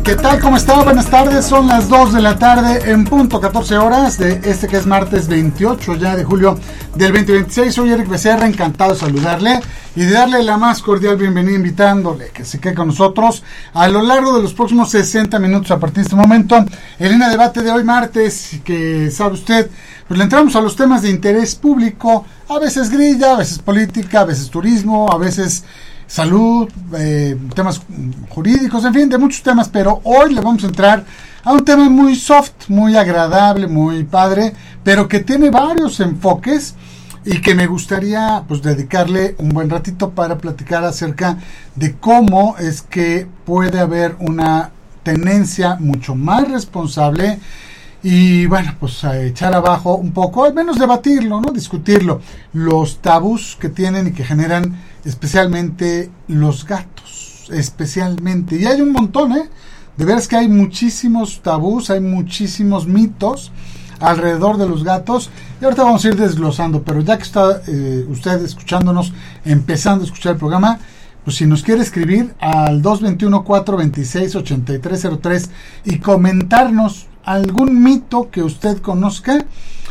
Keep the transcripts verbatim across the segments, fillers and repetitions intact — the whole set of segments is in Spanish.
¿Qué tal? ¿Cómo está? Buenas tardes, son las dos de la tarde en punto, catorce horas de este que es martes veintiocho ya de julio del veinte veintiséis. Soy Eric Becerra, encantado de saludarle y de darle la más cordial bienvenida, invitándole que se quede con nosotros a lo largo de los próximos sesenta minutos a partir de este momento. En línea de debate de hoy martes, que sabe usted, pues le entramos a los temas de interés público, a veces grilla, a veces política, a veces turismo, a veces salud, eh, temas jurídicos, en fin, de muchos temas, pero hoy le vamos a entrar a un tema muy soft, muy agradable, muy padre, pero que tiene varios enfoques y que me gustaría pues dedicarle un buen ratito para platicar acerca de cómo es que puede haber una tenencia mucho más responsable y bueno, pues a echar abajo un poco, al menos debatirlo, ¿no? Discutirlo, los tabús que tienen y que generan especialmente los gatos, especialmente, y hay un montón, ¿eh? De veras que hay muchísimos tabús, hay muchísimos mitos alrededor de los gatos, y ahorita vamos a ir desglosando, pero ya que está eh, usted escuchándonos, empezando a escuchar el programa, pues si nos quiere escribir al dos dos uno, cuatro dos seis, ocho tres cero tres y comentarnos algún mito que usted conozca,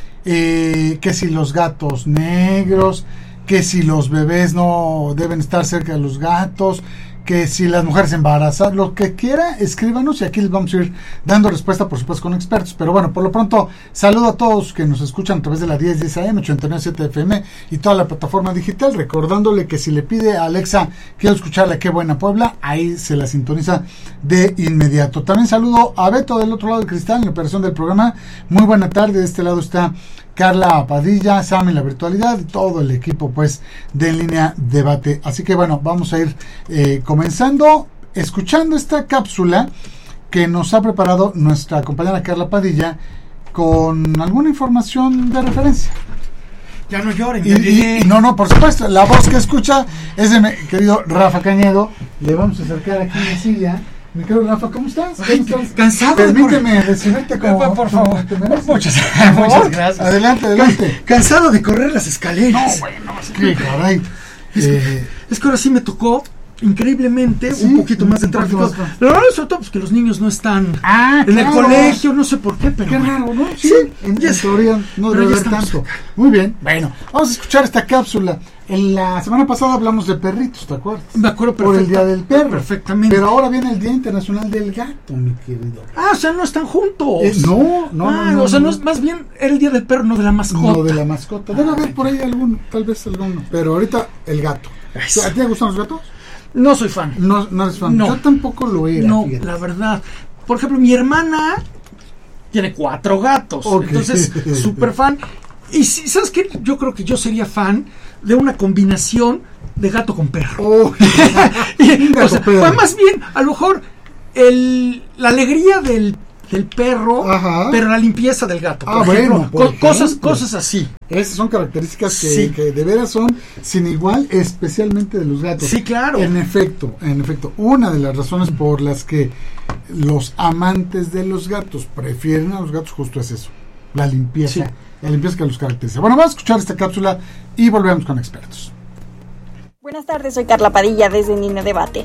eh, que si los gatos negros, que si los bebés no deben estar cerca de los gatos, que si las mujeres embarazadas, lo que quiera, escríbanos y aquí les vamos a ir dando respuesta, por supuesto, con expertos. Pero bueno, por lo pronto, saludo a todos que nos escuchan a través de la diez diez A M, ochenta y nueve punto siete F M y toda la plataforma digital, recordándole que si le pide a Alexa, quiero escucharla, Qué Buena Puebla, ahí se la sintoniza de inmediato. También saludo a Beto del otro lado del cristal, en la operación del programa. Muy buena tarde, de este lado está Carla Padilla, Sam en la virtualidad y todo el equipo pues de En Línea Debate. Así que bueno, vamos a ir eh, comenzando escuchando esta cápsula que nos ha preparado nuestra compañera Carla Padilla con alguna información de referencia. Ya no lloren, y, ya y, y no, no, por supuesto, la voz que escucha es de mi querido Rafa Cañedo. Le vamos a acercar aquí la silla. Mi querido Rafa, ¿cómo estás? ¿Cómo Ay, estás? Cansado. Permíteme recibirte como por, por favor. te mereces. Muchas, Por muchas favor. gracias. Adelante, adelante. Cansado de correr las escaleras. No, bueno, es que caray. Es, Eh, es que ahora sí me tocó increíblemente ¿sí? un poquito más de Un poquito tráfico. más. Pero sobre todo pues que los niños no están Ah, en claro. el colegio, no sé por qué, pero Qué bueno. raro, ¿no? Sí, Sí, en, ya en sé. teoría no Pero debe ya haber estamos tanto. acá. Muy bien, bueno, vamos a escuchar esta cápsula. En la semana pasada hablamos de perritos, ¿te acuerdas? Me acuerdo Por el Día del Perro. Perfectamente. Pero ahora viene el Día Internacional del Gato, mi querido. Ah, o sea, no están juntos. Eh, no, no, ah, no, no. o sea, no no. es más bien era el día del perro, no de la mascota. No de la mascota. Debe haber por ahí alguno, tal vez alguno. Pero ahorita el gato. Eso. ¿A ti te gustan los gatos? No soy fan. No, no eres fan. No. Yo tampoco lo era. No, fíjate. la verdad. Por ejemplo, mi hermana tiene cuatro gatos. Ok. Entonces, súper fan. Y si, ¿sabes qué? Yo creo que yo sería fan de una combinación de gato con perro. Oh, Y, gato o sea, perro. pues más bien, a lo mejor, el, la alegría del, del perro, Ajá. pero la limpieza del gato. Ah, por ejemplo, bueno, por co- cosas, ejemplo. cosas así. Esas son características que, Sí. que de veras son sin igual, especialmente de los gatos. Sí, claro. En efecto, en efecto, una de las razones por las que los amantes de los gatos prefieren a los gatos justo es eso, la limpieza, Sí. la limpieza que los caracteriza. Bueno, vamos a escuchar esta cápsula y volvemos con expertos. Buenas tardes, soy Carla Padilla desde En Línea Debate.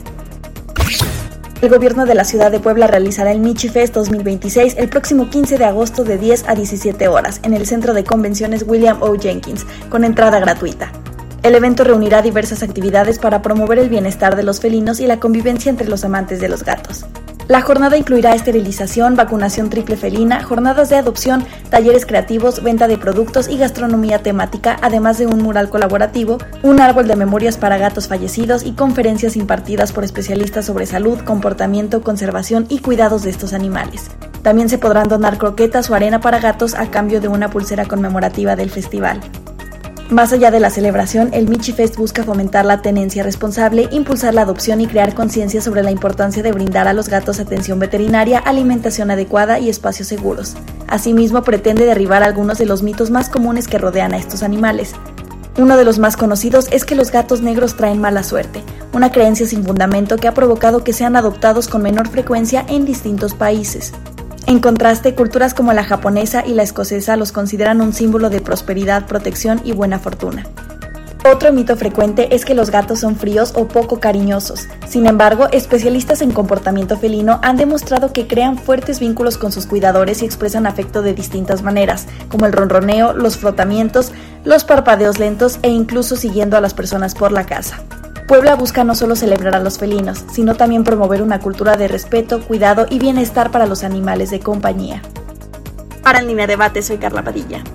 El gobierno de la ciudad de Puebla realizará el Michi Fest dos mil veintiséis el próximo quince de agosto de diez a diecisiete horas en el Centro de Convenciones William O. Jenkins, con entrada gratuita. El evento reunirá diversas actividades para promover el bienestar de los felinos y la convivencia entre los amantes de los gatos. La jornada incluirá esterilización, vacunación triple felina, jornadas de adopción, talleres creativos, venta de productos y gastronomía temática, además de un mural colaborativo, un árbol de memorias para gatos fallecidos y conferencias impartidas por especialistas sobre salud, comportamiento, conservación y cuidados de estos animales. También se podrán donar croquetas o arena para gatos a cambio de una pulsera conmemorativa del festival. Más allá de la celebración, el Michi Fest busca fomentar la tenencia responsable, impulsar la adopción y crear conciencia sobre la importancia de brindar a los gatos atención veterinaria, alimentación adecuada y espacios seguros. Asimismo, pretende derribar algunos de los mitos más comunes que rodean a estos animales. Uno de los más conocidos es que los gatos negros traen mala suerte, una creencia sin fundamento que ha provocado que sean adoptados con menor frecuencia en distintos países. En contraste, culturas como la japonesa y la escocesa los consideran un símbolo de prosperidad, protección y buena fortuna. Otro mito frecuente es que los gatos son fríos o poco cariñosos. Sin embargo, especialistas en comportamiento felino han demostrado que crean fuertes vínculos con sus cuidadores y expresan afecto de distintas maneras, como el ronroneo, los frotamientos, los parpadeos lentos e incluso siguiendo a las personas por la casa. Puebla busca no solo celebrar a los felinos, sino también promover una cultura de respeto, cuidado y bienestar para los animales de compañía. Para el Línea Debate, soy Carla Padilla.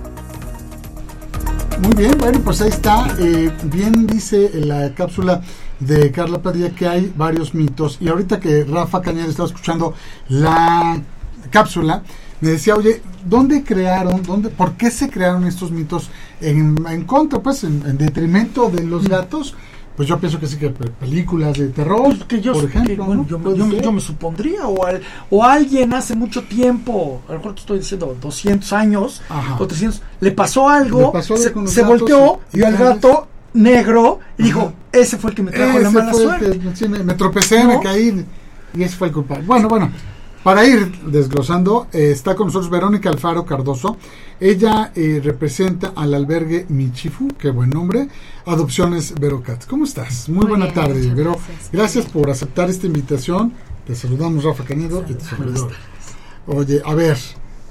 Muy bien, bueno, pues ahí está. Eh, bien dice en la cápsula de Carla Padilla que hay varios mitos. Y ahorita que Rafa Cañedo estaba escuchando la cápsula, me decía, oye, ¿dónde crearon, dónde, por qué se crearon estos mitos en, en contra, pues, en, en detrimento de los gatos? Pues yo pienso que sí, que películas de terror, pues que yo, por ejemplo, que, bueno, ¿no? yo, me, yo, me, yo me supondría, o, al, o alguien hace mucho tiempo, a lo mejor te estoy diciendo doscientos años, Ajá. o trescientos, le pasó algo, le pasó se, se volteó y, y al gato negro y dijo, Ajá. ese fue el que me trajo ese la mala suerte. Que, sí, me, me tropecé, ¿no? me caí y ese fue el culpable. Bueno, bueno, para ir desglosando, eh, está con nosotros Verónica Alfaro Cardoso. Ella eh, representa al albergue Michifu, qué buen nombre, Adopciones Verocats. ¿Cómo estás? Muy, Muy buena bien, tarde, Vero. Gracias, gracias por aceptar esta invitación. Te saludamos, Rafa Cañedo, y tu servidor. Oye, a ver,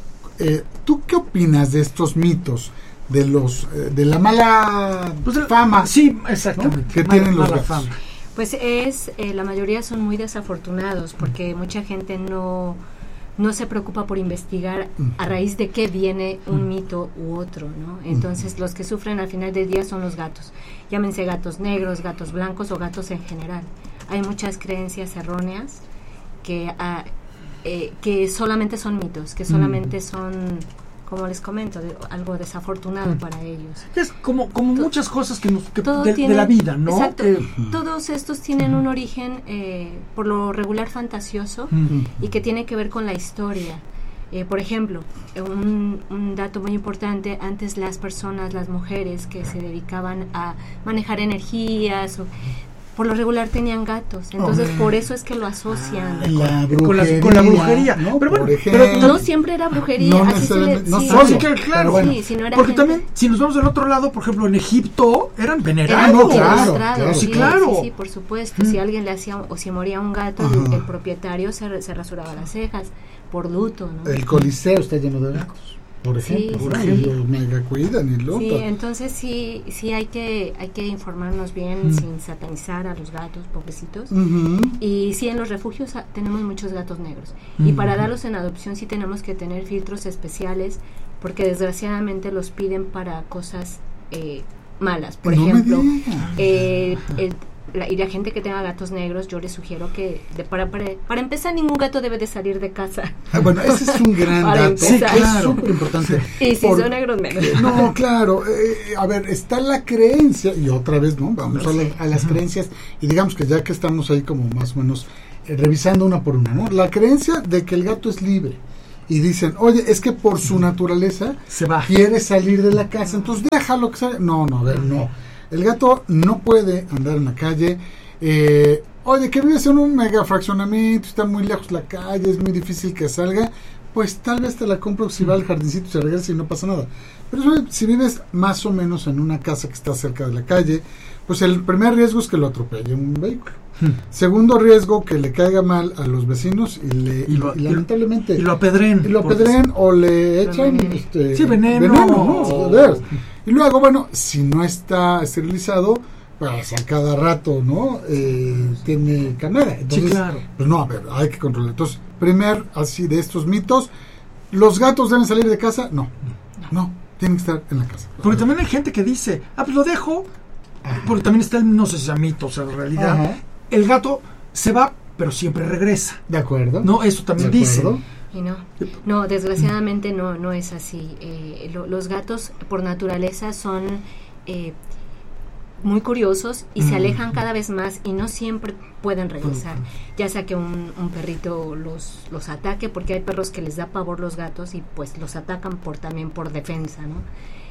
eh, ¿tú qué opinas de estos mitos? De los eh, de la mala pues de, fama. Sí, exactamente. ¿no? Que mala, tienen los gatos. Fama. Pues es, eh, la mayoría son muy desafortunados porque mucha gente no, no se preocupa por investigar a raíz de qué viene un mito u otro, ¿no? Entonces los que sufren al final del día son los gatos, llámense gatos negros, gatos blancos o gatos en general. Hay muchas creencias erróneas que, uh, eh, que solamente son mitos, que solamente son, como les comento, de, algo desafortunado mm. para ellos. Es como, como to- muchas cosas que, nos, que de, tiene, de la vida, ¿no? Exacto. Eh, Todos estos tienen uh-huh. un origen, eh, por lo regular, fantasioso uh-huh. y que tiene que ver con la historia. Eh, por ejemplo, un, un dato muy importante, antes las personas, las mujeres que se dedicaban a manejar energías o por lo regular tenían gatos, entonces oh, por eso es que lo asocian ah, la con, la, con la brujería, ¿no? Pero, bueno, pero no siempre era brujería, no así se le, no sí, solo, sí, claro, bueno, sí, si no era porque gente. También si nos vamos del otro lado, por ejemplo en Egipto eran venerados, ah, no, claro, claro, sí, sí, claro, sí, sí, por supuesto, mm. si alguien le hacía o si moría un gato, el, el propietario se, se rasuraba las cejas por luto, ¿no? El Coliseo está lleno de gatos. Por ejemplo, sí, sí, sí. Los mega cuidan y lo sí, entonces sí, sí hay que hay que informarnos bien mm. sin satanizar a los gatos, pobrecitos. Uh-huh. Y sí, en los refugios a, tenemos muchos gatos negros. Uh-huh. Y para darlos en adopción sí tenemos que tener filtros especiales porque desgraciadamente los piden para cosas eh, malas. Por no ejemplo, eh, el La, y la gente que tenga gatos negros, yo les sugiero que de, para, para para empezar, ningún gato debe de salir de casa. Ah, bueno, ese es un gran dato. Sí, claro. Es súper importante. Y si Por, son negros, negros. No, claro. Eh, a ver, está la creencia, y otra vez, ¿no? Vamos a, la, a las creencias, y digamos que ya que estamos ahí como más o menos eh, revisando una por una, ¿no? La creencia de que el gato es libre. Y dicen, oye, es que por su naturaleza se va. Quiere salir de la casa, entonces déjalo que salga. No, no, a ver, no. El gato no puede andar en la calle. Eh, oye, que vives en un mega fraccionamiento, está muy lejos la calle, es muy difícil que salga. Pues tal vez te la compro si va al jardincito y se regresa y no pasa nada. Pero si vives más o menos en una casa que está cerca de la calle, pues el primer riesgo es que lo atropelle un vehículo. Hmm. Segundo riesgo, que le caiga mal a los vecinos y, le, y, lo, y lamentablemente y lo apedren, y lo apedren o le echan veneno. Este, sí, veneno, veneno ¿no? Oh. Y luego, bueno, si no está esterilizado, pues a cada rato, ¿no? Eh, tiene camada. Entonces, sí, claro. Pues no, a ver, hay que controlar. Entonces, primer, así de estos mitos, ¿los gatos deben salir de casa? No, no, no tienen que estar en la casa. Porque también hay gente que dice, ah, pues lo dejo, Ajá. porque también está el, no sé si sea mito, o sea, en realidad, Ajá. el gato se va, pero siempre regresa. De acuerdo. No, eso también dice. Y no, no, desgraciadamente no, no es así. Eh, lo, los gatos por naturaleza son eh, muy curiosos y mm. se alejan cada vez más y no siempre pueden regresar. Ya sea que un, un perrito los, los ataque, porque hay perros que les da pavor los gatos y pues los atacan por también por defensa, ¿no?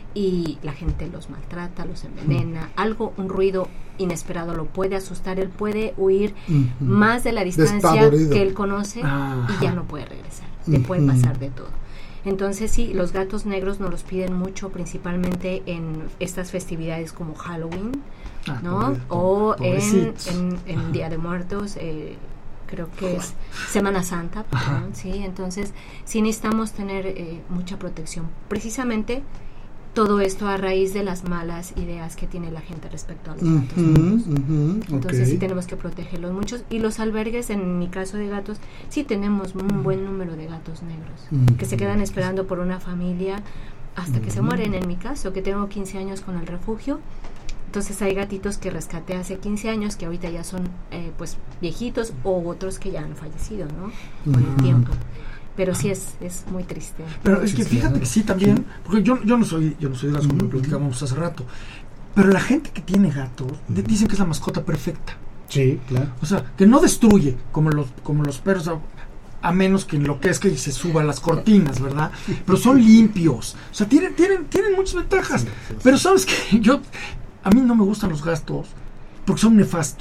Y la gente los maltrata, los envenena, mm. algo, un ruido inesperado lo puede asustar, él puede huir mm-hmm. más de la distancia que él conoce ah. y ya no puede regresar, te mm-hmm. puede pasar de todo. Entonces sí, los gatos negros nos los piden mucho, principalmente en estas festividades como Halloween, ah, ¿no? Pobre, o en, en, en Día de Muertos, eh, creo que es Semana Santa, perdón, sí. Entonces sí necesitamos tener eh, mucha protección. Precisamente todo esto a raíz de las malas ideas que tiene la gente respecto a los uh-huh, gatos. Uh-huh, Entonces okay. sí tenemos que protegerlos muchos. Y los albergues, en mi caso de gatos, sí tenemos un buen número de gatos negros uh-huh. que se quedan esperando por una familia hasta uh-huh. que se mueren. En mi caso, que tengo quince años con el refugio, entonces hay gatitos que rescaté hace quince años que ahorita ya son eh, pues viejitos, o otros que ya han fallecido, ¿no? Con uh-huh. el tiempo. Pero sí es, es muy triste. Pero es que fíjate que sí también, porque yo, yo no soy, yo no soy de las como lo platicábamos hace rato, pero la gente que tiene gatos uh-huh. dicen que es la mascota perfecta. Sí, claro. O sea, que no destruye como los, como los perros, a, a menos que enloquezca y se suba las cortinas, ¿verdad? Pero son limpios. O sea, tienen, tienen, tienen muchas ventajas. Sí, sí, sí. Pero sabes que yo, a mí no me gustan los gatos porque son nefastos.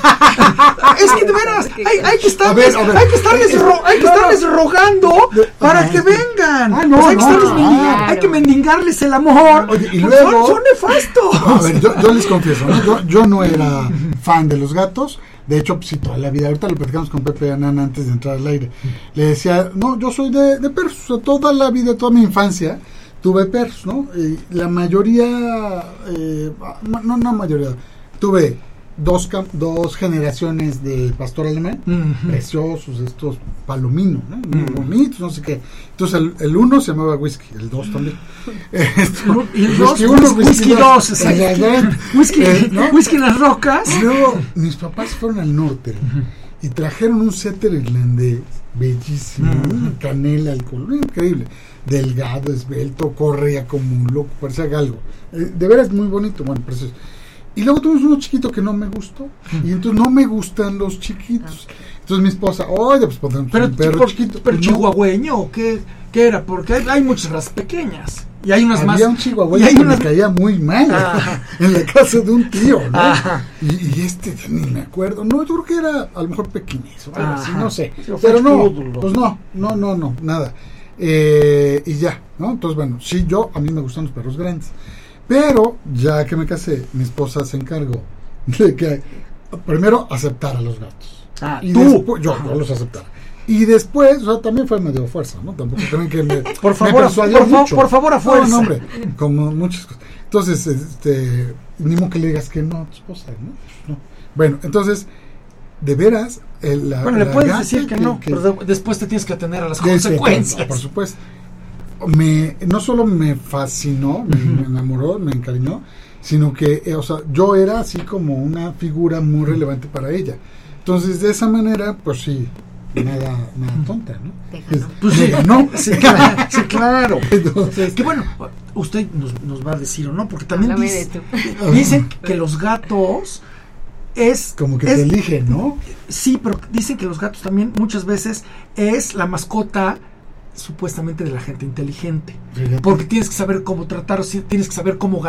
Es que de veras hay, hay que estarles, ver, ver, hay que estarles, ro, hay que estarles no, rogando para que vengan. Ah, no, pues hay, no, que estarles no, mendigar, claro. hay que mendigarles el amor. Oye, y pues luego son, son nefastos. A ver, yo, yo les confieso, ¿no? yo, yo no era fan de los gatos. De hecho, pues, sí, toda la vida, ahorita lo platicamos con Pepe Anán antes de entrar al aire. Le decía, no, yo soy de, de perros, o sea, toda la vida, toda mi infancia tuve perros, ¿no? Y la mayoría, eh, no, no mayoría, tuve Dos, dos generaciones de pastor alemán, uh-huh. preciosos, estos palominos, ¿no? Muy uh-huh. bonitos, no sé qué. Entonces el, el uno se llamaba whisky, el dos también. Esto, y el dos, whisky uno, whisky dos, exacto. Whisky, eh, ¿no? Whisky en las rocas. Y luego mis papás fueron al norte uh-huh. y trajeron un setter irlandés bellísimo, uh-huh. canela, alcohol, increíble. Delgado, esbelto, corría como un loco, parecía galgo. Eh, de veras muy bonito, bueno, precioso. Y luego tuvimos uno chiquito que no me gustó. Y entonces no me gustan los chiquitos. Entonces mi esposa, oye, pues podemos pero un perro por, chiquito. ¿Pero pues chihuahueño o qué, qué era? Porque hay, hay muchas razas pequeñas. Y hay unas Había más. Había un chihuahueño que unas... me caía muy mal. Ah. En la casa de un tío, ¿no? Y, y este ya ni me acuerdo. No, yo creo que era a lo mejor pequeñizo. Así, no sé. Sí, pero no, pues no, no, no, no, nada. Eh, y ya, ¿no? Entonces, bueno, sí, yo, a mí me gustan los perros grandes. Pero, ya que me casé, mi esposa se encargó de que primero aceptar a los gatos. Ah, y tú. Después, yo, yo los aceptara. Y después, o sea, también fue medio fuerza, ¿no? Tampoco creen que me, por favor, me persuadió por, mucho. Por favor, a fuerza. No, no, hombre, como muchas cosas. Entonces, este, ni modo que le digas que no a tu esposa, ¿no? no. Bueno, entonces, de veras, el, la, bueno, le la puedes decir que, que no, que, pero de, después te tienes que atener a las consecuencias. Por supuesto. Me, no solo me fascinó, me, uh-huh. me enamoró, me encariñó, sino que, eh, o sea, yo era así como una figura muy relevante para ella. Entonces, de esa manera, pues sí, nada, nada tonta, ¿no? Déjalo. Pues sí, ¿no? Sí, claro. Sí, claro. Entonces, que bueno, usted nos, nos va a decir o no, porque también dice, de dicen que los gatos es... Como que es, te eligen, ¿no? Sí, pero dicen que los gatos también muchas veces es la mascota supuestamente de la gente inteligente. Fíjate. Porque tienes que saber cómo tratar, tienes que saber cómo